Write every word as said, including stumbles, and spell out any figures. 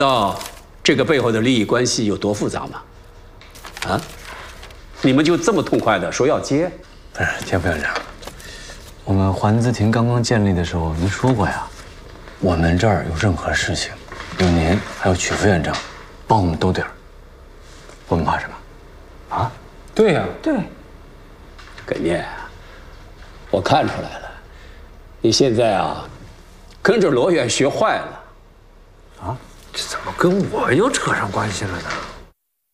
道这个背后的利益关系有多复杂吗？啊，你们就这么痛快的说要接？ 不是，田副院长，我们环资庭刚刚建立的时候，您说过呀，我们这儿有任何事情，有您还有曲副院长帮我们兜底儿，我们怕什么？啊？ 对呀， 对， 耿念，我看出来了，你现在啊，跟着罗远学坏了。 这怎么跟我又扯上关系了呢？